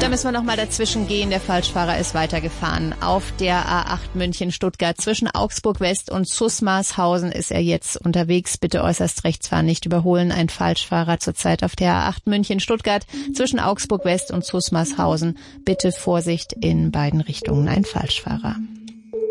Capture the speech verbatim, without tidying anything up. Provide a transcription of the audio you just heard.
da müssen wir noch mal dazwischen gehen. Der Falschfahrer ist weitergefahren. Auf der A acht München-Stuttgart zwischen Augsburg West und Susmarshausen ist er jetzt unterwegs. Bitte äußerst rechts fahren, nicht überholen. Ein Falschfahrer zurzeit auf der A acht München-Stuttgart zwischen Augsburg West und Susmarshausen. Bitte Vorsicht in beiden Richtungen. Ein Falschfahrer.